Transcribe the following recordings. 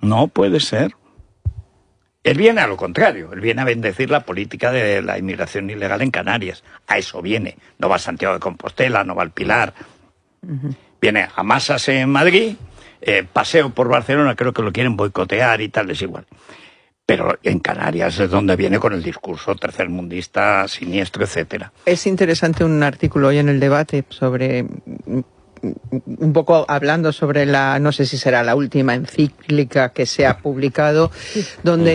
No puede ser. Él viene a lo contrario, él viene a bendecir la política de la inmigración ilegal en Canarias. A eso viene. No va a Santiago de Compostela, no va al Pilar. Viene a masas en Madrid, paseo por Barcelona, creo que lo quieren boicotear y tal, es igual. Pero en Canarias es donde viene con el discurso tercermundista, siniestro, etcétera. Es interesante un artículo hoy en El Debate sobre... un poco hablando sobre no sé si será la última encíclica que se ha publicado, donde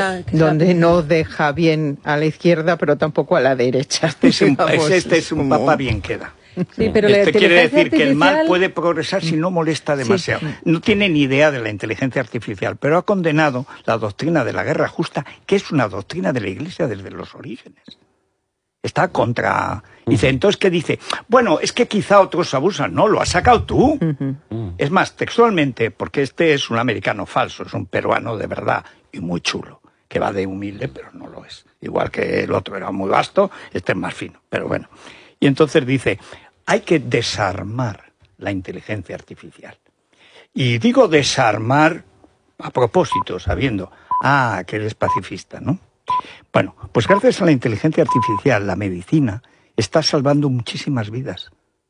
no deja bien a la izquierda, pero tampoco a la derecha. Este es un papa bien queda. Sí, pero quiere decir que el mal puede progresar si no molesta demasiado. Sí. No tiene ni idea de la inteligencia artificial, pero ha condenado la doctrina de la guerra justa, que es una doctrina de la Iglesia desde los orígenes. Está contra... Dice, entonces, ¿qué dice? Bueno, es que quizá otros abusan. No, lo has sacado tú. Es más, textualmente, porque este es un americano falso, es un peruano de verdad y muy chulo, que va de humilde, pero no lo es. Igual que el otro era muy vasto, este es más fino, pero bueno. Y entonces dice, hay que desarmar la inteligencia artificial. Y digo desarmar a propósito, sabiendo, que eres pacifista, ¿no? Bueno, pues gracias a la inteligencia artificial, la medicina está salvando muchísimas vidas.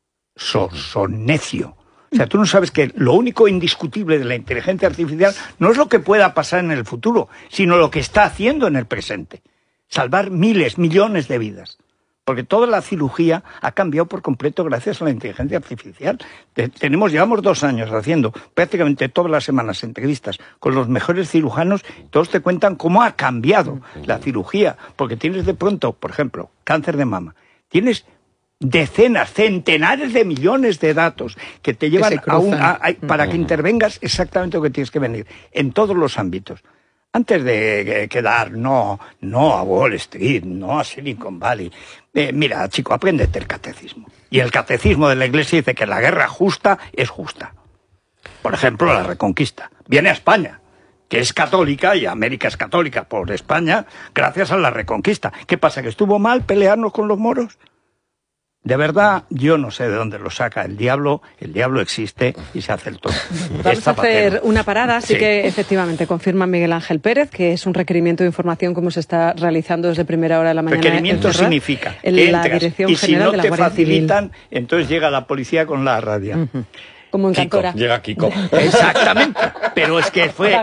Son necio. O sea, tú no sabes que lo único indiscutible de la inteligencia artificial no es lo que pueda pasar en el futuro, sino lo que está haciendo en el presente. Salvar miles, millones de vidas. Porque toda la cirugía ha cambiado por completo gracias a la inteligencia artificial. Llevamos 2 años haciendo prácticamente todas las semanas entrevistas con los mejores cirujanos. Todos te cuentan cómo ha cambiado la cirugía. Porque tienes de pronto, por ejemplo, cáncer de mama. Tienes decenas, centenares de millones de datos que te llevan para que intervengas exactamente lo que tienes que venir en todos los ámbitos. Antes de quedar no a Wall Street, no a Silicon Valley. Mira, chico, apréndete el catecismo. Y el catecismo de la Iglesia dice que la guerra justa es justa. Por ejemplo, la Reconquista. Viene a España, que es católica, y América es católica por España, gracias a la Reconquista. ¿Qué pasa, que estuvo mal pelearnos con los moros? De verdad, yo no sé de dónde lo saca el diablo existe y se hace el todo. Vamos a hacer una parada, así que efectivamente confirma Miguel Ángel Pérez que es un requerimiento de información como se está realizando desde primera hora de la mañana. Requerimiento significa que entras y si no te facilitan, entonces llega la policía con la radio. Como en Cantora. Llega Kiko. Exactamente. Pero es que fue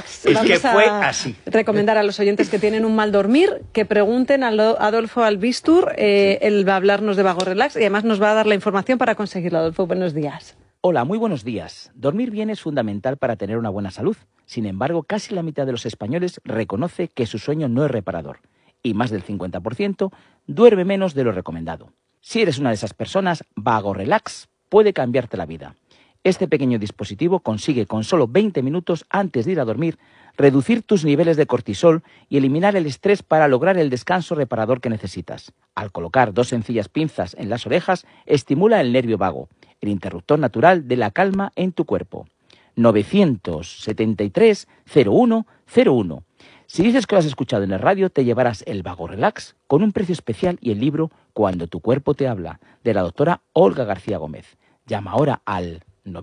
así. Recomendar a los oyentes que tienen un mal dormir que pregunten a Adolfo Albistur. Él va a hablarnos de Vago Relax y además nos va a dar la información para conseguirlo. Adolfo, buenos días. Hola, muy buenos días. Dormir bien es fundamental para tener una buena salud. Sin embargo, casi la mitad de los españoles reconoce que su sueño no es reparador. Y más del 50% duerme menos de lo recomendado. Si eres una de esas personas, Vago Relax puede cambiarte la vida. Este pequeño dispositivo consigue con solo 20 minutos antes de ir a dormir reducir tus niveles de cortisol y eliminar el estrés para lograr el descanso reparador que necesitas. Al colocar 2 sencillas pinzas en las orejas, estimula el nervio vago, el interruptor natural de la calma en tu cuerpo. 973-0101. Si dices que lo has escuchado en el radio, te llevarás el Vago Relax con un precio especial y el libro Cuando tu cuerpo te habla, de la doctora Olga García Gómez. Llama ahora al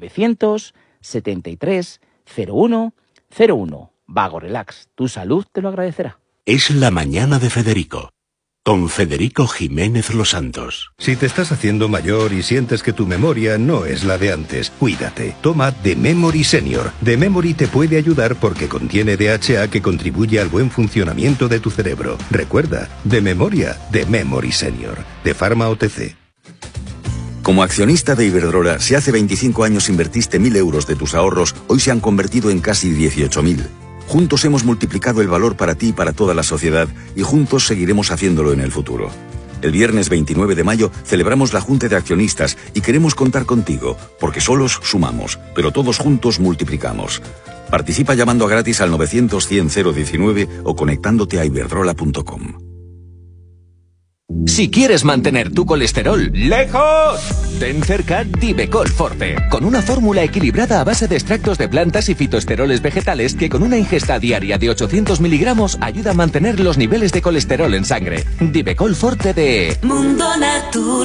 973-0101. Vago Relax, tu salud te lo agradecerá. Es la mañana de Federico, con Federico Jiménez Los Santos. Si te estás haciendo mayor y sientes que tu memoria no es la de antes, cuídate. Toma The Memory Senior. The Memory te puede ayudar porque contiene DHA que contribuye al buen funcionamiento de tu cerebro. Recuerda, de memoria, The Memory Senior, de Pharma OTC. Como accionista de Iberdrola, si hace 25 años invertiste 1.000 euros de tus ahorros, hoy se han convertido en casi 18.000. Juntos hemos multiplicado el valor para ti y para toda la sociedad, y juntos seguiremos haciéndolo en el futuro. El viernes 29 de mayo celebramos la Junta de Accionistas y queremos contar contigo, porque solos sumamos, pero todos juntos multiplicamos. Participa llamando a gratis al 900-100-019 o conectándote a iberdrola.com. Si quieres mantener tu colesterol lejos, ten cerca Divecol Forte, con una fórmula equilibrada a base de extractos de plantas y fitoesteroles vegetales que con una ingesta diaria de 800 miligramos ayuda a mantener los niveles de colesterol en sangre. Divecol Forte de Mundo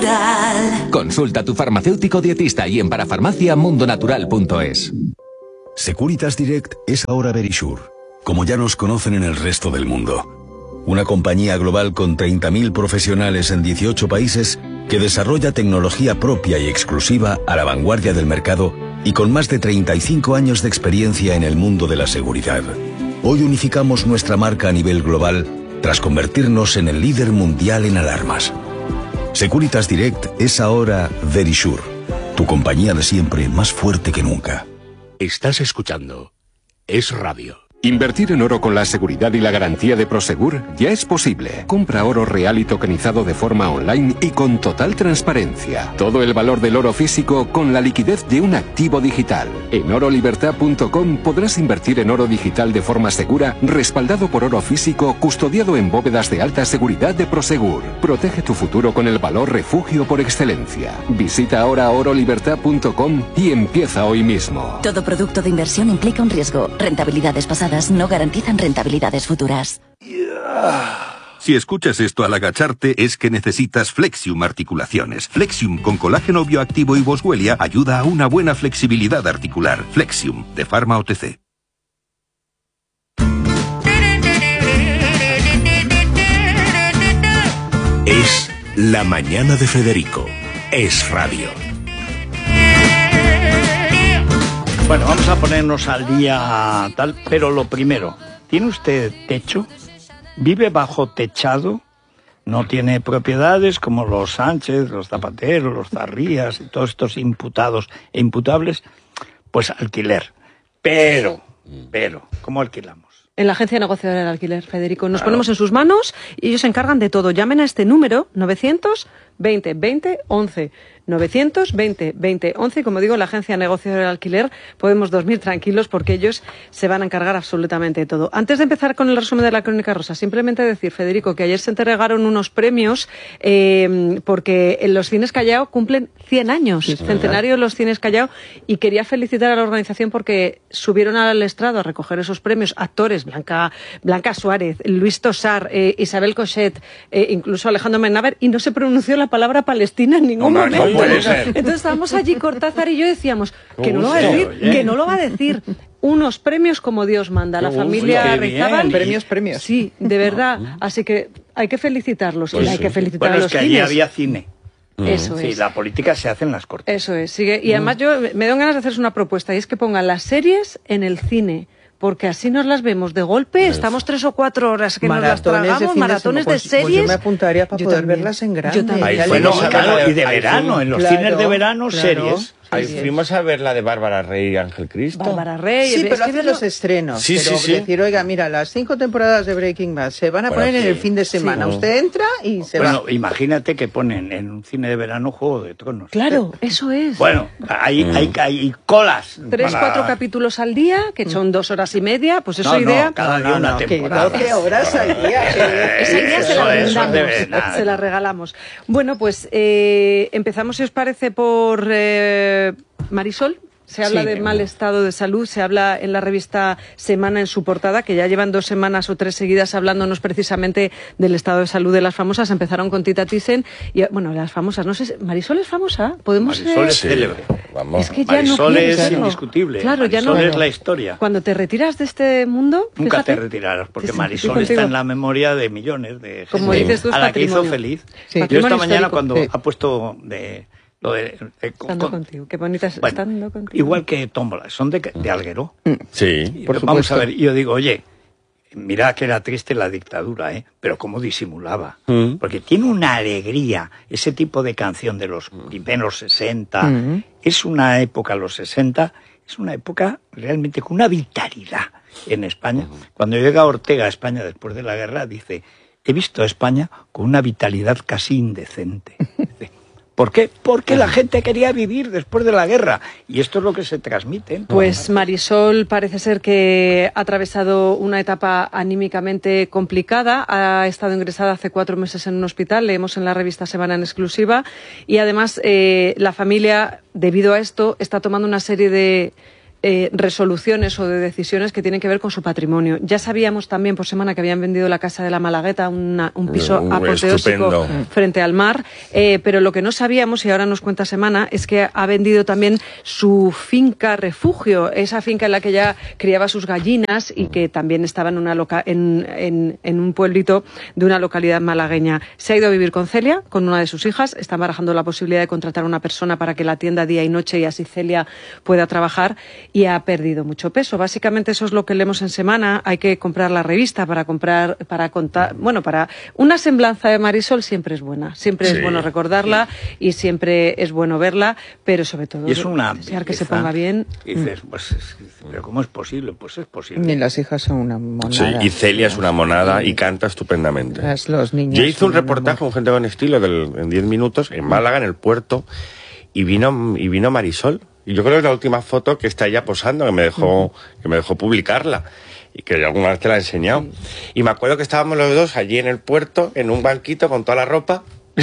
Natural. Consulta a tu farmacéutico dietista y en parafarmacia mundonatural.es. Securitas Direct es ahora Verisure, como ya nos conocen en el resto del mundo. Una compañía global con 30.000 profesionales en 18 países que desarrolla tecnología propia y exclusiva a la vanguardia del mercado y con más de 35 años de experiencia en el mundo de la seguridad. Hoy unificamos nuestra marca a nivel global tras convertirnos en el líder mundial en alarmas. Securitas Direct es ahora Verisure, tu compañía de siempre más fuerte que nunca. Estás escuchando Es Radio. Invertir en oro con la seguridad y la garantía de Prosegur ya es posible. Compra oro real y tokenizado de forma online y con total transparencia. Todo el valor del oro físico con la liquidez de un activo digital. En orolibertad.com podrás invertir en oro digital de forma segura, respaldado por oro físico, custodiado en bóvedas de alta seguridad de Prosegur. Protege tu futuro con el valor refugio por excelencia. Visita ahora orolibertad.com y empieza hoy mismo. Todo producto de inversión implica un riesgo. Rentabilidades pasadas no garantizan rentabilidades futuras. Si escuchas esto al agacharte es que necesitas Flexium Articulaciones. Flexium con colágeno bioactivo y boswellia ayuda a una buena flexibilidad articular. Flexium, de Pharma OTC. Es La Mañana de Federico. Es Radio. Bueno, vamos a ponernos al día tal, pero lo primero, ¿tiene usted techo? ¿Vive bajo techado? ¿No tiene propiedades como los Sánchez, los Zapatero, los Zarrías y todos estos imputados e imputables? Pues alquiler. Pero, ¿cómo alquilamos? En la Agencia Negociadora del Alquiler, Federico. Nos ponemos en sus manos y ellos se encargan de todo. Llamen a este número, 920 20 11. 920 20 11. Como digo, la Agencia Negociadora del Alquiler, podemos dormir tranquilos porque ellos se van a encargar absolutamente de todo. Antes de empezar con el resumen de la Crónica Rosa, simplemente decir, Federico, que ayer se entregaron unos premios porque en los Cines Callao cumplen 100 años, centenario de los Cines Callao, y quería felicitar a la organización porque subieron al estrado a recoger esos premios actores, Blanca Suárez, Luis Tosar, Isabel Cochet, incluso Alejandro Menaver, y no se pronunció la palabra Palestina en ningún momento. Puede ser. Entonces estábamos allí, Cortázar y yo decíamos que no lo va a decir, que no lo va a decir. Unos premios como Dios manda. La familia Reizábal. Premios. Sí, de verdad. Así que hay que felicitarlos. Pues y hay que felicitar a los es que allí había cine. Eso sí, es. La política se hace en las cortes. Eso es. Sigue. Y además yo me dan ganas de hacerse una propuesta, y es que pongan las series en el cine. Porque así nos las vemos de golpe, estamos 3 o 4 horas que maratones nos las tragamos, maratones de series. Pues yo me apuntaría para poder verlas en grande. Yo también. Bueno, claro, y de verano, en los cines de verano, series. Ahí fuimos a ver la de Bárbara Rey y Ángel Cristo. Bárbara Rey. Sí, pero hacen los estrenos. Sí, pero sí. decir, oiga, mira, las 5 temporadas de Breaking Bad se van a poner en el fin de semana. Sí. Usted entra y se va. Bueno, imagínate que ponen en un cine de verano Juego de Tronos. Claro, eso es. Bueno, hay colas. 3, 4 capítulos al día, que son 2 horas y media, pues eso No, cada día una temporada. 12 horas al día. Esa idea se la eso brindamos, se la regalamos. Bueno, pues empezamos, si os parece, por Marisol. Se habla de mal estado de salud, se habla en la revista Semana en su portada, que ya llevan 2 semanas o 3 seguidas hablándonos precisamente del estado de salud de las famosas. Empezaron con Tita Thyssen y, bueno, las famosas, no sé, ¿Marisol es famosa? ¿Podemos Marisol es célebre. Vamos. Es que ya Marisol no es serlo. indiscutible. Claro, Marisol ya no. es la historia. Cuando te retiras de este mundo, Nunca fíjate, te retirarás, porque Sí, Marisol contigo. está en la memoria de millones de gente Como dices tú, es a la que hizo patrimonio. feliz. Sí. Yo Patrimonio esta mañana histórico. cuando Sí. ha puesto lo de Estando contigo. Qué bonita es, bueno, estando contigo. igual que Tómbola, son de Alguero. Sí, por Vamos supuesto. a ver, yo digo, oye, mira que era triste la dictadura, pero cómo disimulaba. Porque tiene una alegría, ese tipo de canción de los primeros 60. Es una época, los 60, es una época realmente con una vitalidad en España. Cuando llega Ortega a España después de la guerra, dice, he visto a España con una vitalidad casi indecente. ¿Por qué? Porque la gente quería vivir después de la guerra. Y esto es lo que se transmite. Pues Marisol parece ser que ha atravesado una etapa anímicamente complicada. Ha estado ingresada hace 4 meses en un hospital. Leemos en la revista Semana en exclusiva. Y además la familia, debido a esto, está tomando una serie de resoluciones o de decisiones que tienen que ver con su patrimonio. Ya sabíamos también por semana que habían vendido la casa de la Malagueta, un piso apoteósico frente al mar, pero lo que no sabíamos, y ahora nos cuenta Semana, es que ha vendido también su finca refugio, esa finca en la que ella criaba sus gallinas y que también estaba en un pueblito de una localidad malagueña. Se ha ido a vivir con Celia, con una de sus hijas, está barajando la posibilidad de contratar a una persona para que la atienda día y noche y así Celia pueda trabajar, y ha perdido mucho peso. Básicamente eso es lo que leemos en Semana. Hay que comprar la revista para una semblanza de Marisol siempre es buena, siempre es bueno recordarla y siempre es bueno verla, pero sobre todo desear que se ponga bien. Y dices, pero ¿cómo es posible? Pues es posible. Y las hijas son una monada. Sí, y Celia es una monada y canta estupendamente. Los niños. Yo hice un reportaje con Gente con Estilo en 10 minutos en Málaga, en el puerto, y vino Marisol. Y yo creo que es la última foto que está ella posando, que me dejó publicarla. Y que alguna vez te la he enseñado. Sí. Y me acuerdo que estábamos los dos allí en el puerto, en un banquito con toda la ropa.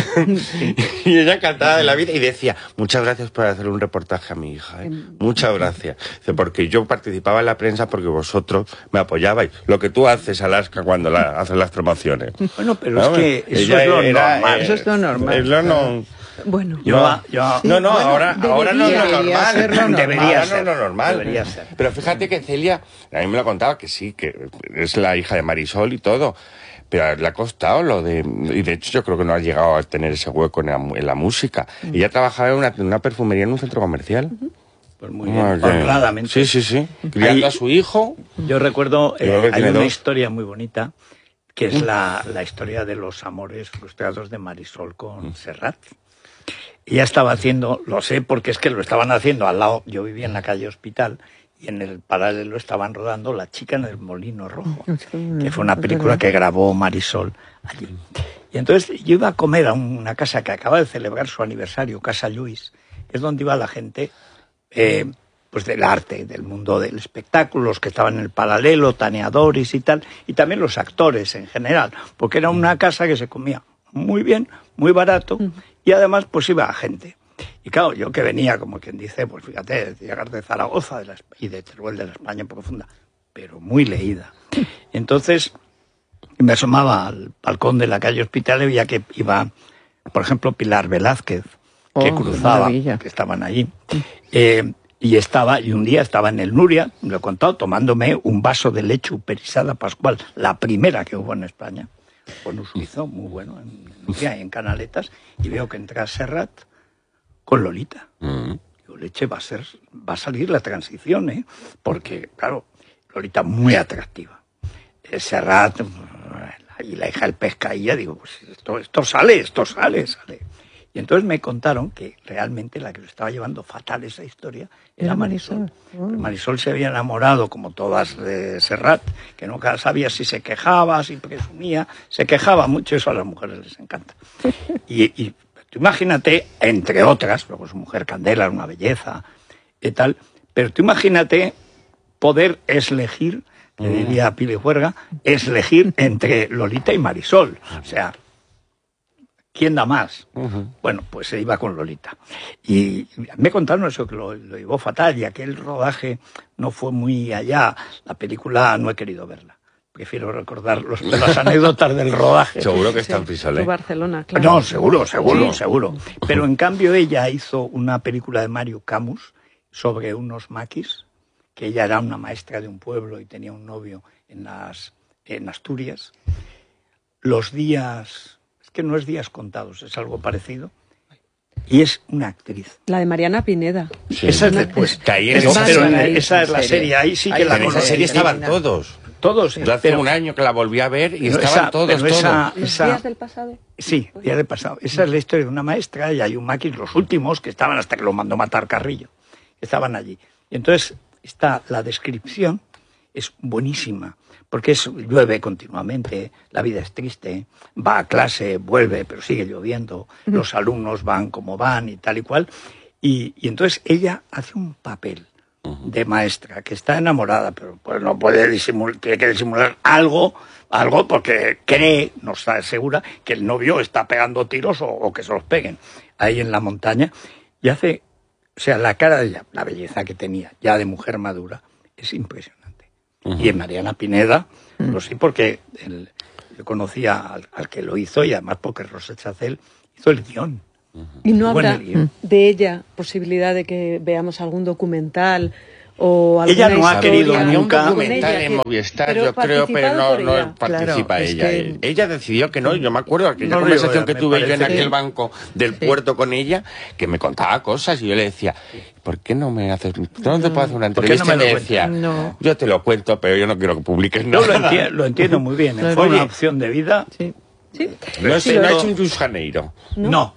Y ella encantada de la vida y decía, muchas gracias por hacer un reportaje a mi hija, muchas gracias. Dice, porque yo participaba en la prensa porque vosotros me apoyabais. Lo que tú haces, Alaska, cuando haces las promociones. Bueno, pero ¿no? Es que eso es lo normal. Eso es lo normal. Es lo no... Bueno, ahora no es lo normal. Debería ser lo normal. Debería ser. Pero fíjate que Celia, a mí me lo contaba que sí, que es la hija de Marisol y todo. Pero le ha costado y de hecho yo creo que no ha llegado a tener ese hueco en la música. Ella trabajaba en una perfumería en un centro comercial. Pues muy bien, honradamente. Sí. Criando a su hijo. Yo recuerdo, hay una historia muy bonita, que es la historia de los amores frustrados de Marisol con Serrat. Ella estaba haciendo, lo sé porque es que lo estaban haciendo al lado, yo vivía en la calle Hospital, y en el paralelo estaban rodando La chica en el molino rojo, que fue una película que grabó Marisol allí. Y entonces yo iba a comer a una casa que acaba de celebrar su aniversario, Casa Lluís, que es donde iba la gente pues del arte, del mundo del espectáculo, los que estaban en el paralelo, taneadores y tal, y también los actores en general, porque era una casa que se comía muy bien, muy barato, y además pues iba a gente. Y claro, yo que venía, como quien dice, pues fíjate, de llegar de Zaragoza y de Teruel, de la España profunda, pero muy leída. Entonces me asomaba al balcón de la calle Hospital y veía que iba, por ejemplo, Pilar Velázquez, que cruzaba, que estaban allí. Y un día estaba en el Nuria, lo he contado, tomándome un vaso de leche uperizada pascual, la primera que hubo en España. Con un suizo muy bueno, en Canaletas, y veo que entra Serrat con Lolita. Digo, leche, va a salir la transición, ¿eh? Porque, claro, Lolita muy atractiva. Serrat y la hija del Pescailla, digo, pues esto sale. Y entonces me contaron que realmente la que lo estaba llevando fatal esa historia era Marisol. Marisol se había enamorado, como todas, de Serrat, que nunca sabía si se quejaba, si presumía. Se quejaba mucho, eso a las mujeres les encanta. Y tú imagínate, entre otras, luego su mujer Candela, una belleza y tal, pero tú imagínate poder elegir, le diría a Pili Juerga, elegir entre Lolita y Marisol. O sea, ¿quién da más? Bueno, pues se iba con Lolita. Y me contaron eso, que lo llevó fatal, y aquel rodaje no fue muy allá. La película no he querido verla. Prefiero recordar las anécdotas del rodaje. Seguro que está en Pisolé. Barcelona, claro. No, seguro. Pero en cambio ella hizo una película de Mario Camus sobre unos maquis, que ella era una maestra de un pueblo y tenía un novio en Asturias. Los días... que no es Días contados, es algo parecido. Y es una actriz. La de Mariana Pineda. Sí. Esa es después. Esa es la serie. Ahí sí que la conocí. En esa serie estaban todos. Todos. Yo hace un año que la volví a ver y estaban todos. ¿Días del pasado? Sí, Días del pasado. Esa es la historia de una maestra y hay un maquis, los últimos, que estaban hasta que lo mandó matar Carrillo. Estaban allí. Y entonces la descripción es buenísima. Porque llueve continuamente, la vida es triste, va a clase, vuelve, pero sigue lloviendo, los alumnos van como van y tal y cual. Y entonces ella hace un papel de maestra que está enamorada, pero pues no puede disimular, tiene que disimular algo porque cree, no está segura, que el novio está pegando tiros o que se los peguen ahí en la montaña. Y hace O sea, la cara de ella, la belleza que tenía, ya de mujer madura, es impresionante. Y en Mariana Pineda, lo sé porque yo conocía al que lo hizo y además porque Rosa Chacel hizo el guión. ¿Y no habrá de ella posibilidad de que veamos algún documental o alguna ella no ha querido nunca documental en Movistar, yo creo, pero no participa ella. Ella decidió que no. Yo me acuerdo de aquella conversación que tuve yo en aquel banco del puerto con ella, que me contaba cosas y yo le decía, ¿por qué no me haces, no te puedo hacer una entrevista? Y me decía, yo te lo cuento, pero yo no quiero que publiques nada. Yo lo entiendo muy bien. Fue una opción de vida. Sí. No ha hecho un Jus Janeiro. No,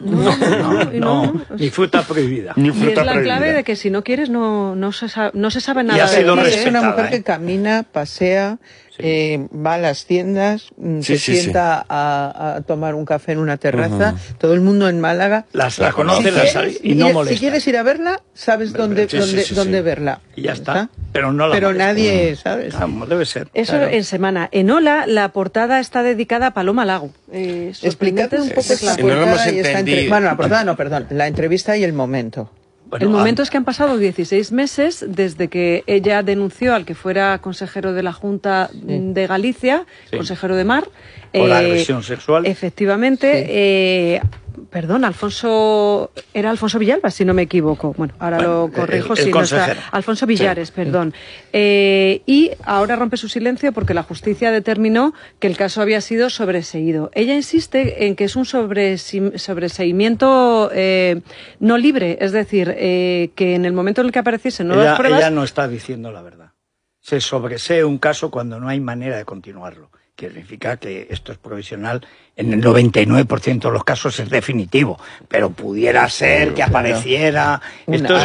ni fruta prohibida. Y es la clave de que si no quieres no se sabe nada. Y ha sido es una mujer que camina, pasea, va a las tiendas, se sienta a tomar un café en una terraza. Todo el mundo en Málaga la conoce y no molesta. Si quieres ir a verla, sabes dónde verla. Y ya está. Pero nadie, ¿sabes? Como debe ser. Eso en Semana. En Hola, la portada está dedicada a Paloma Lago. Explícate un poco la portada y esta entrevista. Bueno, la portada no, perdón. La entrevista y el momento. Bueno, el momento es que han pasado 16 meses desde que ella denunció al que fuera consejero de la Junta de Galicia, consejero de Mar. Por la agresión sexual. Efectivamente. Perdón, era Alfonso Villalba, si no me equivoco. Bueno, ahora lo corrijo. El consejero. No está. Alfonso Villares, perdón. Y ahora rompe su silencio porque la justicia determinó que el caso había sido sobreseído. Ella insiste en que es un sobreseimiento no libre, es decir, que en el momento en el que apareciesen nuevas pruebas... Ella no está diciendo la verdad. Se sobresee un caso cuando no hay manera de continuarlo. Que significa que esto es provisional, en el 99% de los casos es definitivo, pero pudiera ser que apareciera. Esto es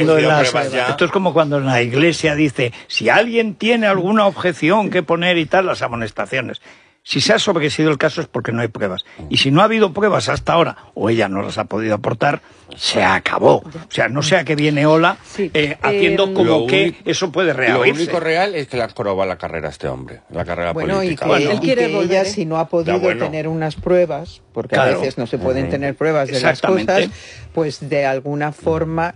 como cuando en la Iglesia dice, si alguien tiene alguna objeción que poner y tal, las amonestaciones. Si se ha sobreseído el caso es porque no hay pruebas. Y si no ha habido pruebas hasta ahora, o ella no las ha podido aportar, se acabó. O sea, no sea que viene Ola haciendo como que eso puede reabrirse. Lo único real es que le han jorobado la carrera a este hombre, la carrera política. Y que ella, si no ha podido tener unas pruebas, porque a veces no se pueden tener pruebas de las cosas, pues de alguna forma...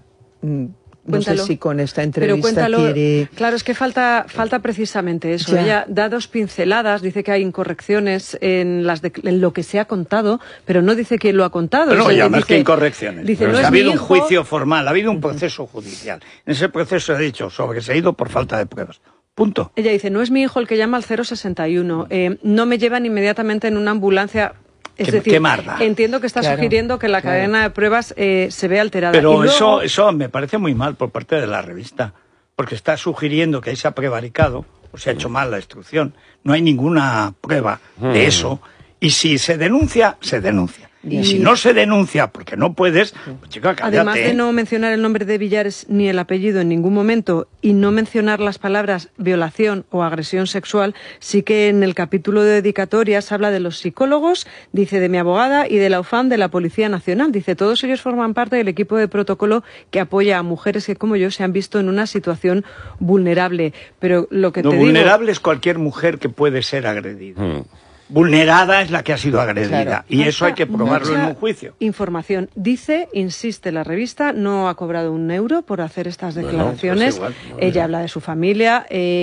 No sé si con esta entrevista quiere... Claro, es que falta precisamente eso. Ella da dos pinceladas, dice que hay incorrecciones en lo que se ha contado, pero no dice quién lo ha contado. No, ya más que incorrecciones. Dice, ha habido un juicio formal, ha habido un proceso judicial. En ese proceso se ha dicho sobreseído por falta de pruebas. Punto. Ella dice, no es mi hijo el que llama al 061, no me llevan inmediatamente en una ambulancia... Es decir, entiendo que está sugiriendo que la cadena de pruebas se ve alterada. Pero luego... eso me parece muy mal por parte de la revista, porque está sugiriendo que ahí se ha prevaricado, o se ha hecho mal la instrucción. No hay ninguna prueba de eso. Y si se denuncia, se denuncia. Y si no se denuncia porque no puedes, pues chica, cállate. Además de no mencionar el nombre de Villares ni el apellido en ningún momento y no mencionar las palabras violación o agresión sexual, sí que en el capítulo de dedicatorias habla de los psicólogos, dice de mi abogada y de la UFAM de la Policía Nacional. Dice, todos ellos forman parte del equipo de protocolo que apoya a mujeres que, como yo, se han visto en una situación vulnerable. Pero lo que vulnerable es cualquier mujer que puede ser agredida. Vulnerada es la que ha sido agredida y eso hay que probarlo en un juicio. Información. Dice, insiste la revista, no ha cobrado un euro por hacer estas declaraciones. Pues igual, ella habla de su familia.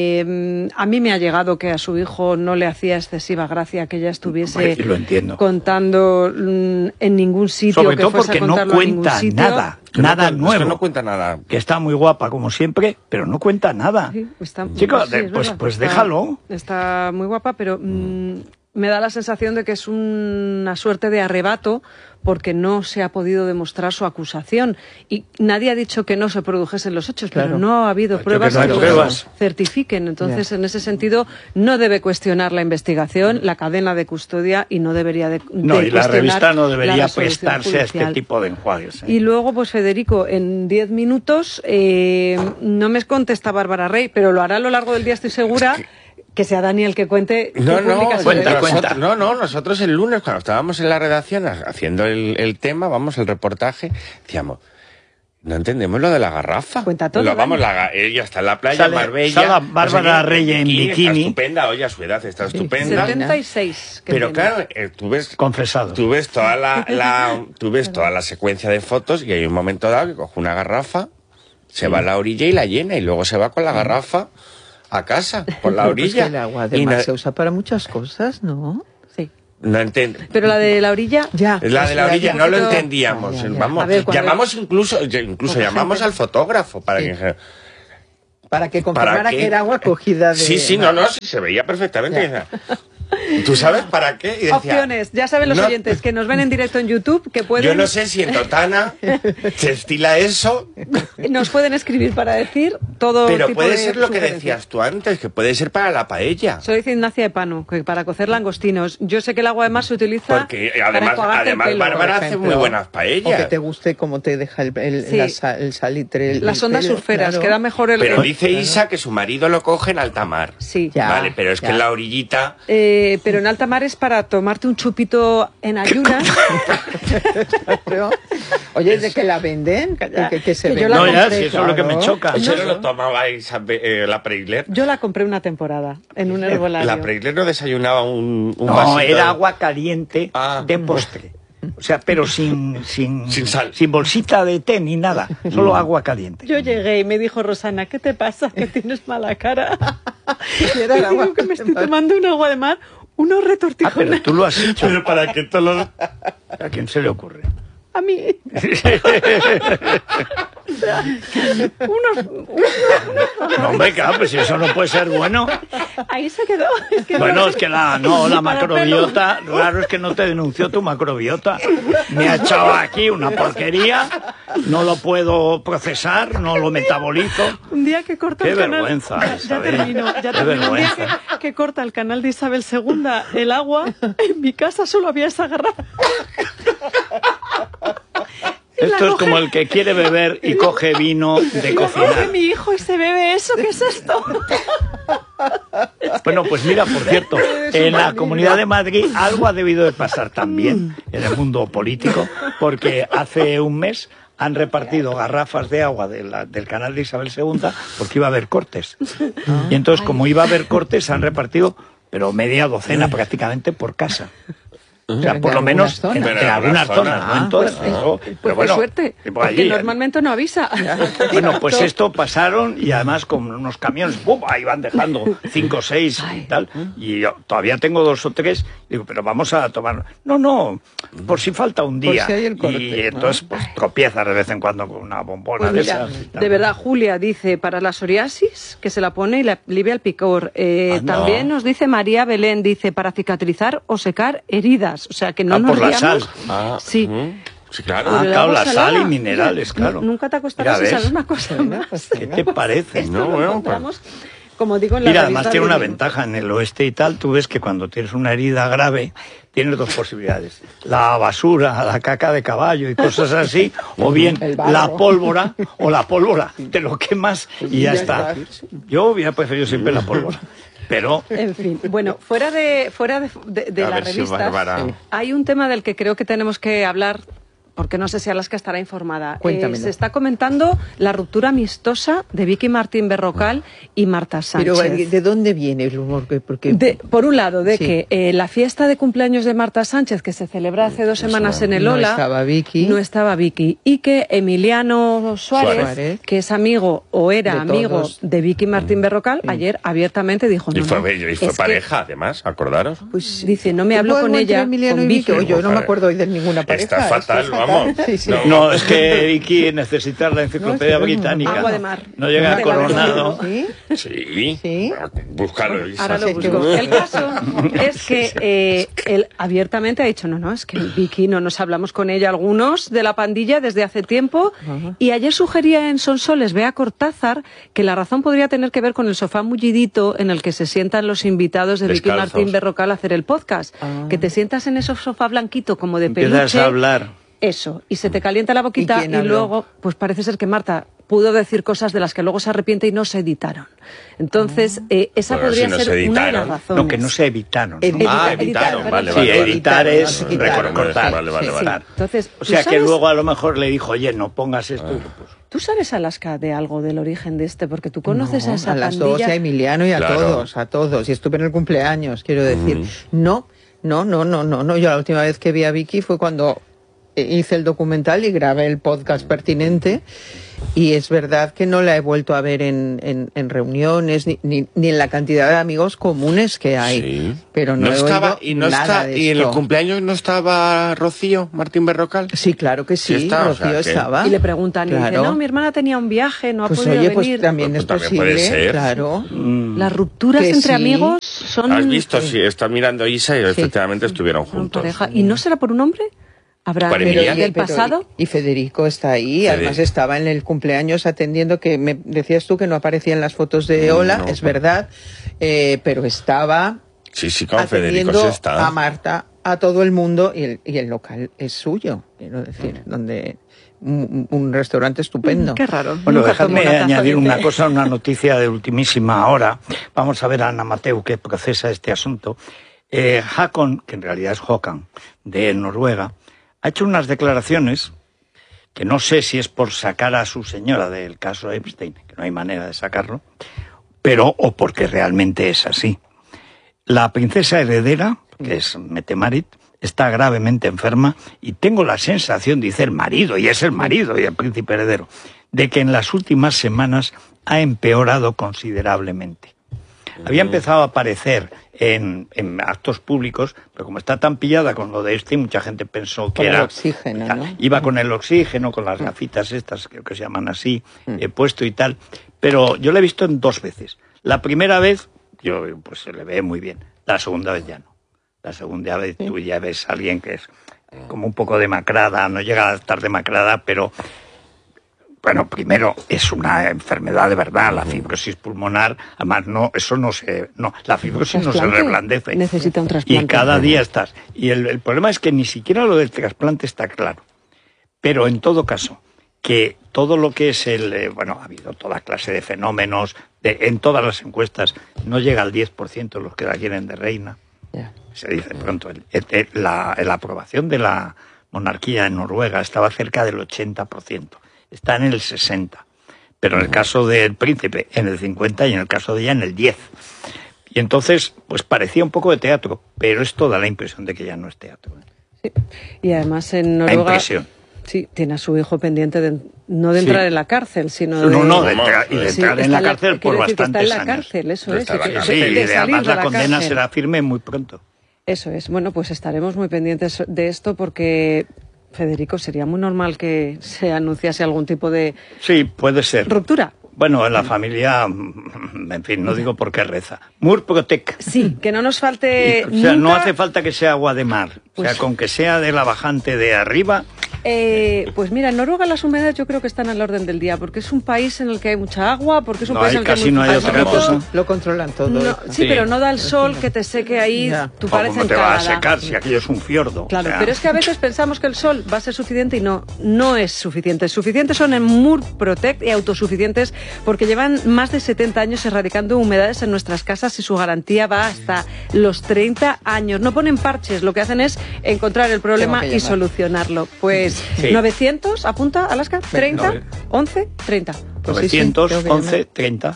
A mí me ha llegado que a su hijo no le hacía excesiva gracia que ella estuviese contando en ningún sitio. Sobre todo porque no cuenta nada nuevo. Es que no cuenta nada. Que está muy guapa como siempre, pero no cuenta nada. Sí, chicos, pues déjalo. Está muy guapa, pero... me da la sensación de que es una suerte de arrebato porque no se ha podido demostrar su acusación. Y nadie ha dicho que no se produjesen los hechos, pero no ha habido pruebas que los certifiquen. Entonces, en ese sentido, no debe cuestionar la investigación, la cadena de custodia y no debería de No, y la revista no debería prestarse a este tipo de enjuagues. Y luego, pues Federico, en 10 minutos, no me contesta Bárbara Rey, pero lo hará a lo largo del día, estoy segura. Que sea Daniel que cuente. Cuenta. Nosotros el lunes, cuando estábamos en la redacción haciendo el tema, el reportaje, decíamos, No entendemos lo de la garrafa. Cuenta todo. Ella está en la playa, en Marbella. Sale Bárbara Reyes en bikini. Está estupenda, oye, a su edad está estupenda. 76. Pero claro, tú ves... Confesado. Tú ves toda la secuencia de fotos y hay un momento dado que coge una garrafa, se va a la orilla y la llena, y luego se va con la garrafa a casa, por la orilla. Pues el agua de mar se usa para muchas cosas, ¿no? Sí. No entiendo. Pero la de la orilla, ya. La de la orilla no lo entendíamos. Vamos, llamamos incluso llamamos al fotógrafo para que confirmara que era agua cogida de... Sí, sí, se veía perfectamente. ¿Tú sabes para qué? Y decía, opciones, ya saben los oyentes que nos ven en directo en YouTube que pueden... Yo no sé si en Totana se estila eso. Nos pueden escribir para decir todo pero tipo puede de ser lo que decías tú antes, que puede ser para la paella. Soy dice Ignacia de Pano, que para cocer langostinos. Yo sé que el agua de mar se utiliza porque además Bárbara hace muy buenas paellas. O que te guste cómo te deja el salitre. Las ondas surferas, claro. Queda mejor el... Pero dice Isa que su marido lo coge en alta mar. Sí. Vale, pero es que en la orillita... pero en alta mar es para tomarte un chupito en ayunas. Oye, ¿de que la venden? Que se vende. No, ya, si eso es lo que me choca. Eso no lo tomaba la Preisler. Yo la compré una temporada en un herbolario. La Preisler no desayunaba un vasito. No, era agua caliente de postre. O sea, pero sin sal. Sin bolsita de té ni nada, solo agua caliente. Yo llegué y me dijo Rosana, ¿qué te pasa? Que tienes mala cara. Y era el agua que me estoy tomando un agua de mar, unos retortijones. Pero tú lo has hecho. Pero para que todos los... ¿A quién se le ocurre? A mí. No, hombre, claro, pues eso no puede ser bueno. Ahí se quedó. Es que es que la macrobiota, raro es que no te denunció tu macrobiota. Me ha echado aquí una porquería, no lo puedo procesar, no lo metabolizo. Un día que corta Qué el canal... vergüenza, ya termino. Un día que corta el canal de Isabel II el agua, en mi casa solo había esa garrafa. Esto es como el que quiere beber y coge vino de cocinar. Coge mi hijo y se bebe eso, ¿qué es esto? Bueno, pues mira, por cierto, en la Comunidad de Madrid algo ha debido de pasar también en el mundo político, porque hace un mes han repartido garrafas de agua del canal de Isabel II porque iba a haber cortes. Y entonces, como iba a haber cortes, han repartido, pero media docena prácticamente por casa. O sea, por lo menos en algunas zonas, no en todas. Pues por suerte, porque normalmente no avisa. Bueno, pues esto pasaron y además con unos camiones, ¡pum!, ahí van dejando 5 o 6 y tal. Y yo todavía tengo 2 o 3, digo, pero vamos a tomar... No, por si falta un día. Si hay el corte, y entonces pues tropiezas de vez en cuando con una bombona pues de mira, esas. De verdad, Julia dice, para la psoriasis, que se la pone y la alivia el picor. También nos dice María Belén, dice, para cicatrizar o secar heridas. O sea, que no nos por la riamos. Sal. Sí. Sí, claro. Claro, la sal y minerales, claro. Nunca te acostarás sin saber una cosa más. ¿Qué te parece? Esto lo encontramos, como digo, en la Mira, además tiene una de... ventaja en el oeste y tal. Tú ves que cuando tienes una herida grave, tienes 2 posibilidades. La basura, la caca de caballo y cosas así, o bien la pólvora, te lo quemas y ya está. Yo hubiera preferido siempre la pólvora. Pero... En fin, bueno, fuera de las revistas, hay un tema del que creo que tenemos que hablar, porque no sé si Alaska estará informada. Se está comentando la ruptura amistosa de Vicky Martín Berrocal y Marta Sánchez. Pero ¿de dónde viene el humor? Por un lado, que la fiesta de cumpleaños de Marta Sánchez, que se celebra hace 2 semanas en el Ola, no estaba Vicky, y que Emiliano Suárez, que es amigo o era amigo de Vicky Martín Berrocal, ayer abiertamente dijo... Y fue pareja, además, acordaros. Pues dice, no me hablo con ella, con Vicky. Yo no me acuerdo hoy de ninguna pareja. Está fatal, vamos. Sí. No, es que Vicky necesita la enciclopedia británica. Agua de mar. No llega a Coronado. Sí. Búscalo. Ahora lo busco. El caso es que él abiertamente ha dicho, no, es que Vicky no nos hablamos con ella algunos de la pandilla desde hace tiempo. Y ayer sugería en Sonsoles Bea Cortázar que la razón podría tener que ver con el sofá mullidito en el que se sientan los invitados de Vicky Martín Berrocal a hacer el podcast. Que te sientas en ese sofá blanquito como de peluche. Empiezas a hablar. Eso, y se te calienta la boquita y luego, pues parece ser que Marta pudo decir cosas de las que luego se arrepiente y no se editaron. Entonces, esa podría ser una de las razones. No, que no se evitaron. Editaron, vale. Sí, editar es recortar. Vale. Entonces, o sea, que luego a lo mejor le dijo, oye, no pongas esto. Pues. ¿Tú sabes, Alaska, de algo del origen de este? Porque tú conoces a esa a las pandilla. dos, y a Emiliano y a todos. Y estuve en el cumpleaños, quiero decir. No. Yo la última vez que vi a Vicky fue cuando hice el documental y grabé el podcast pertinente. Y es verdad que no la he vuelto a ver en reuniones ni en la cantidad de amigos comunes que hay. Sí. Pero no estaba nada de esto. ¿Y en el cumpleaños no estaba Rocío Martín Berrocal? Sí, claro que sí, Rocío estaba. Y le preguntan, y dice, no, mi hermana tenía un viaje, no ha podido venir. Pues también es posible, claro. Las rupturas entre amigos son... ¿Has visto? Sí, está mirando Isa y efectivamente estuvieron juntos. Pareja. ¿Y no será por un hombre? ¿Habrá del pasado? Y Federico está ahí, además estaba en el cumpleaños atendiendo, que me decías tú que no aparecía en las fotos de Ola, es verdad, pero estaba con Federico sí está. A Marta, a todo el mundo, y el local es suyo, quiero decir, donde un restaurante estupendo. Qué raro. Bueno, dejadme añadir una noticia de ultimísima hora. Vamos a ver a Ana Mateu, que procesa este asunto. Håkon, que en realidad es Håkan, de Noruega, ha hecho unas declaraciones que no sé si es por sacar a su señora del caso Epstein, que no hay manera de sacarlo, o porque realmente es así. La princesa heredera, que es Mette-Marit, está gravemente enferma y tengo la sensación, dice el marido, y es el marido y el príncipe heredero, de que en las últimas semanas ha empeorado considerablemente. Había empezado a aparecer en actos públicos, pero como está tan pillada con lo de mucha gente pensó que era... el oxígeno, ¿no? Iba con el oxígeno, con las gafitas estas, creo que se llaman así, puesto y tal. Pero yo la he visto en 2 veces. La primera vez, pues se le ve muy bien. La segunda vez ya no. La segunda vez tú ya ves a alguien que es como un poco demacrada, no llega a estar demacrada, pero... Bueno, primero, es una enfermedad de verdad, la fibrosis pulmonar, además la fibrosis no se reblandece. Necesita un trasplante. Y cada día estás. Y el problema es que ni siquiera lo del trasplante está claro. Pero en todo caso, que todo lo que es ha habido toda clase de fenómenos, en todas las encuestas, no llega al 10% los que la quieren de reina. Se dice pronto, la aprobación de la monarquía en Noruega estaba cerca del 80%. Está en el 60%, pero en el caso del príncipe en el 50% y en el caso de ella en el 10%. Y entonces, pues parecía un poco de teatro, pero esto da la impresión de que ya no es teatro. Sí. Y además en Noruega... La impresión. Sí, tiene a su hijo pendiente no de entrar en la cárcel, sino de... de entrar en la cárcel por bastantes años. Está en la cárcel, eso es. Sí, y además la condena será firme muy pronto. Eso es. Bueno, pues estaremos muy pendientes de esto porque... Federico, ¿sería muy normal que se anunciase algún tipo de... Sí, puede ser. ¿Ruptura? Bueno, en la familia, en fin, no digo por qué reza. Murprotec. Sí, que no nos falte o sea, no hace falta que sea agua de mar. Pues, o sea, con que sea de la bajante de arriba... Pues mira, en Noruega las humedades yo creo que están al orden del día, porque es un país en el que hay mucha agua, porque es un país en el que casi no hay otra cosa. Lo controlan todo. Sí, pero no da el sol que te seque ahí, tú pareces en Canadá. ¿Cómo te va a secar si aquello es un fiordo? Claro, o sea... pero es que a veces pensamos que el sol va a ser suficiente y no es suficiente. Suficientes son en Murprotec y autosuficientes porque llevan más de 70 años erradicando humedades en nuestras casas y su garantía va hasta los 30 años. No ponen parches, lo que hacen es encontrar el problema y solucionarlo. Pues 900, apunta, Alaska, 30, 11, 30. Pues 911, 30.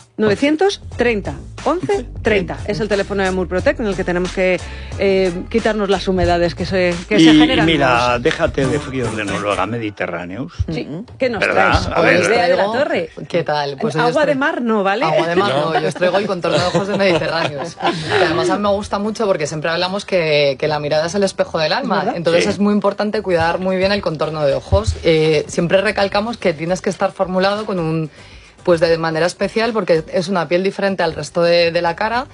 930, 11, 30. Es el teléfono de Murprotec en el que tenemos que quitarnos las humedades que se generan. Y mira, déjate de fríos de Noruega, Mediterráneos. Sí, ¿qué nos traes? Idea de la torre. ¿Qué tal? Pues agua de mar no, ¿vale? Agua de mar no, yo os traigo el contorno de ojos de Mediterráneos. Que además a mí me gusta mucho porque siempre hablamos que la mirada es el espejo del alma. Entonces es muy importante cuidar muy bien el contorno de ojos. Siempre recalcamos que tienes que estar formulado con pues de manera especial porque es una piel diferente al resto de la cara.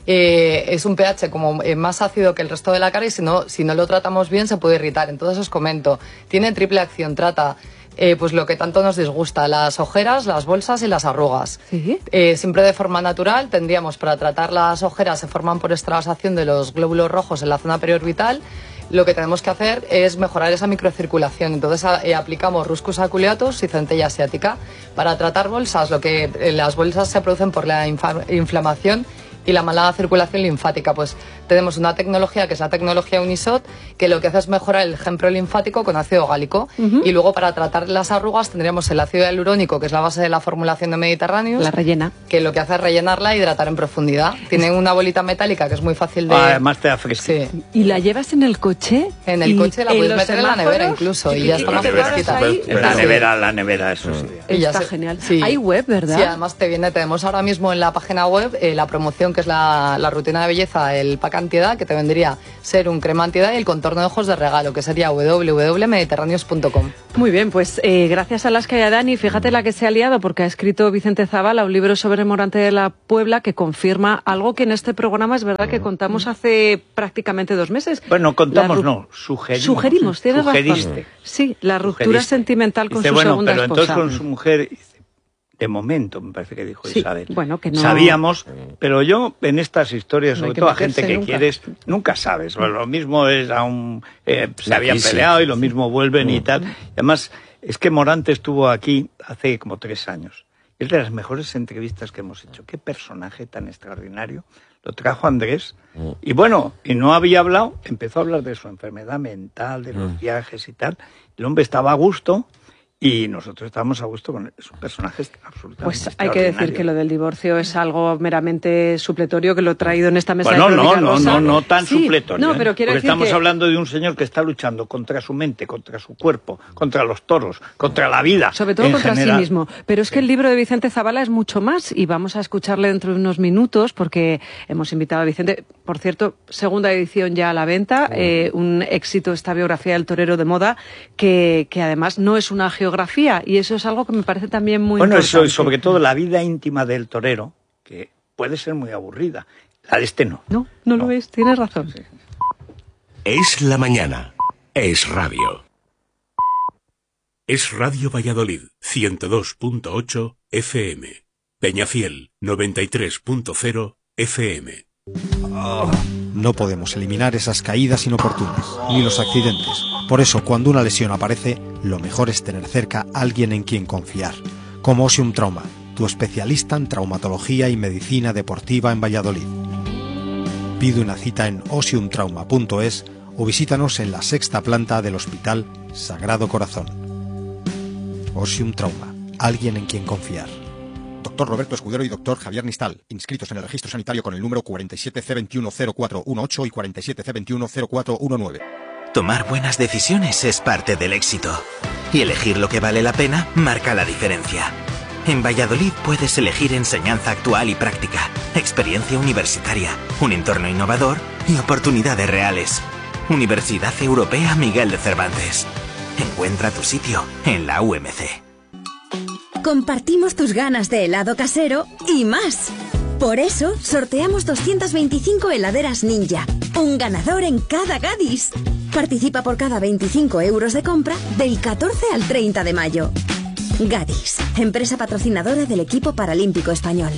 Es un pH como más ácido que el resto de la cara y si no lo tratamos bien se puede irritar. Entonces os comento, tiene triple acción, trata pues lo que tanto nos disgusta, las ojeras, las bolsas y las arrugas. ¿Sí? Siempre de forma natural tendríamos para tratar las ojeras, se forman por extravasación de los glóbulos rojos en la zona periorbital. lo que tenemos que hacer es mejorar esa microcirculación. Entonces aplicamos Ruscus aculeatus y centella asiática para tratar bolsas. Las bolsas se producen por la inflamación y la mala circulación linfática. Pues tenemos una tecnología que es la tecnología Unisot, que lo que hace es mejorar el gen prolinfático con ácido gálico. Y luego para tratar las arrugas tendríamos el ácido hialurónico, que es la base de la formulación de Mediterráneos. La rellena. Que lo que hace es rellenarla e hidratar en profundidad. Tiene una bolita metálica que es muy fácil de... Además te da fresco. Sí. ¿Y la llevas en el coche? En el coche la puedes meter en la nevera incluso y ya está más fresquita. En la nevera, eso sí. Está genial. Sí. Hay web, ¿verdad? Sí, además tenemos ahora mismo en la página web la promoción, que es la rutina de belleza, el pack antiedad, que te vendría serum, crema antiedad y el contorno de ojos de regalo, que sería www.mediterráneos.com. Muy bien, pues gracias a Alaska y a Dani, fíjate la que se ha liado, porque ha escrito Vicente Zavala un libro sobre Morante de la Puebla que confirma algo que en este programa es verdad que contamos hace prácticamente 2 meses. Bueno, contamos no, sugerimos. Tienes Sugeriste. razón. Sí, la ruptura sentimental con su segunda pero esposa. Entonces con su mujer... De momento, me parece que dijo Isabel. Bueno, que no... Sabíamos, pero yo en estas historias, sobre todo a gente que quieres, nunca sabes. Lo mismo es se habían peleado y lo mismo vuelven y tal. Y además, es que Morante estuvo aquí hace como 3 años. Es de las mejores entrevistas que hemos hecho. Qué personaje tan extraordinario. Lo trajo Andrés. Y bueno, y no había hablado, empezó a hablar de su enfermedad mental, de los viajes y tal. El hombre estaba a gusto. Y nosotros estábamos a gusto con su personaje absolutamente Pues hay que decir que lo del divorcio es algo meramente supletorio, que lo he traído en esta mesa de no tan supletorio. No, pero quiero porque decir estamos hablando de un señor que está luchando contra su mente, contra su cuerpo, contra los toros, contra la vida. Sobre todo contra sí mismo. Pero es que el libro de Vicente Zavala es mucho más y vamos a escucharle dentro de unos minutos porque hemos invitado a Vicente. Por cierto, segunda edición ya a la venta, un éxito esta biografía del torero de moda que además no es una geografía y eso es algo que me parece también muy importante. Bueno, eso y sobre todo la vida íntima del torero, que puede ser muy aburrida. La de este no. No lo es, tienes razón. Sí. Es la mañana. Es radio. Es Radio Valladolid, 102.8 FM. Peñafiel, 93.0 FM. No podemos eliminar esas caídas inoportunas, ni los accidentes. Por eso, cuando una lesión aparece, lo mejor es tener cerca a alguien en quien confiar. Como Osium Trauma, tu especialista en traumatología y medicina deportiva en Valladolid. Pide una cita en osiumtrauma.es o visítanos en la 6ª planta del Hospital Sagrado Corazón. Osium Trauma, alguien en quien confiar. Doctor Roberto Escudero y Doctor Javier Nistal, inscritos en el registro sanitario con el número 47C210418 y 47C210419. Tomar buenas decisiones es parte del éxito. Y elegir lo que vale la pena marca la diferencia. En Valladolid puedes elegir enseñanza actual y práctica, experiencia universitaria, un entorno innovador y oportunidades reales. Universidad Europea Miguel de Cervantes. Encuentra tu sitio en la UMC. Compartimos tus ganas de helado casero y más. Por eso, sorteamos 225 heladeras Ninja. Un ganador en cada Gadis. Participa por cada 25 euros de compra del 14 al 30 de mayo. Gadis, empresa patrocinadora del equipo paralímpico español.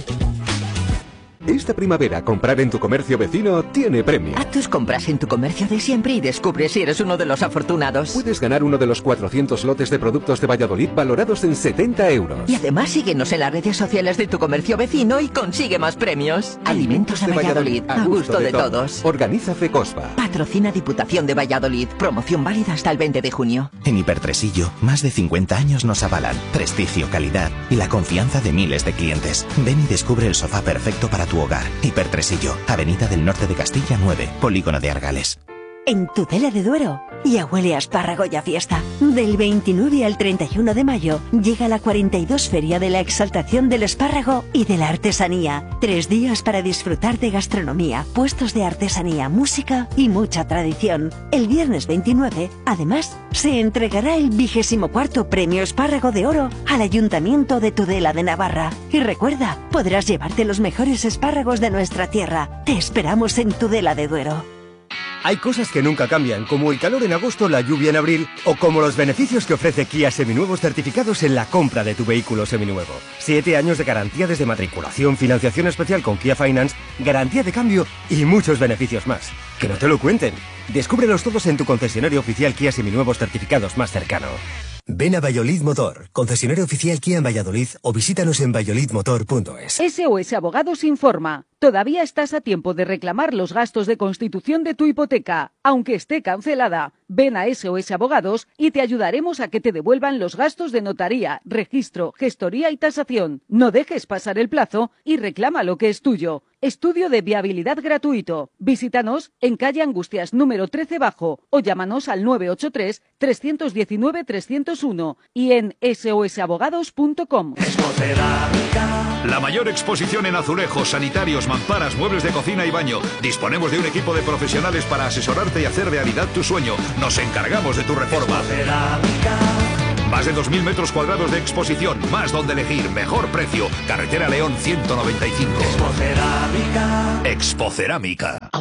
Esta primavera, comprar en tu comercio vecino tiene premio. Haz tus compras en tu comercio de siempre y descubre si eres uno de los afortunados. Puedes ganar uno de los 400 lotes de productos de Valladolid valorados en 70 euros. Y además síguenos en las redes sociales de tu comercio vecino y consigue más premios. Alimentos de Valladolid, a gusto de todos. Organiza FECOSPA. Patrocina Diputación de Valladolid. Promoción válida hasta el 20 de junio. En Hipertresillo, más de 50 años nos avalan. Prestigio, calidad y la confianza de miles de clientes. Ven y descubre el sofá perfecto para tu hogar. Hipertresillo, Avenida del Norte de Castilla 9, Polígono de Argales. En Tudela de Duero ya huele a espárrago y a fiesta. Del 29 al 31 de mayo llega la 42 Feria de la Exaltación del Espárrago y de la Artesanía. 3 días para disfrutar de gastronomía, puestos de artesanía, música y mucha tradición. El viernes 29, además, se entregará el 24º Premio Espárrago de Oro al Ayuntamiento de Tudela de Navarra. Y recuerda, podrás llevarte los mejores espárragos de nuestra tierra. Te esperamos en Tudela de Duero. Hay cosas que nunca cambian, como el calor en agosto, la lluvia en abril, o como los beneficios que ofrece Kia Seminuevos certificados en la compra de tu vehículo seminuevo. 7 años de garantía desde matriculación, financiación especial con Kia Finance, garantía de cambio y muchos beneficios más. Que no te lo cuenten. Descúbrelos todos en tu concesionario oficial Kia Seminuevos certificados más cercano. Ven a Valladolid Motor, concesionario oficial Kia en Valladolid, o visítanos en valladolidmotor.es. SOS Abogados informa. Todavía estás a tiempo de reclamar los gastos de constitución de tu hipoteca, aunque esté cancelada. Ven a SOS Abogados y te ayudaremos a que te devuelvan los gastos de notaría, registro, gestoría y tasación. No dejes pasar el plazo y reclama lo que es tuyo. Estudio de viabilidad gratuito. Visítanos en calle Angustias número 13 bajo o llámanos al 983 319 301 y en sosabogados.com. La mayor exposición en azulejos, sanitarios, mamparas, muebles de cocina y baño. Disponemos de un equipo de profesionales para asesorarte y hacer realidad tu sueño. Nos encargamos de tu reforma. Más de 2.000 metros cuadrados de exposición, más donde elegir, mejor precio. Carretera León 195. Expocerámica.